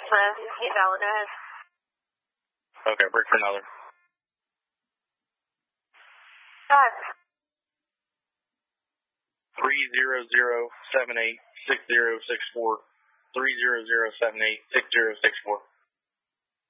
Smith, 8 valid ahead. Okay, break for another. 5. 300786064. 300786064.